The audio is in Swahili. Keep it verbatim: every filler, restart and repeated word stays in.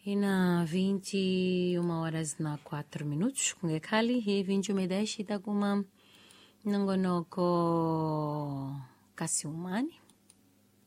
Ina vinte e uma horas na quatro minutos kungekali hii vinte e uma e dez itaguma nongonoko kasiumani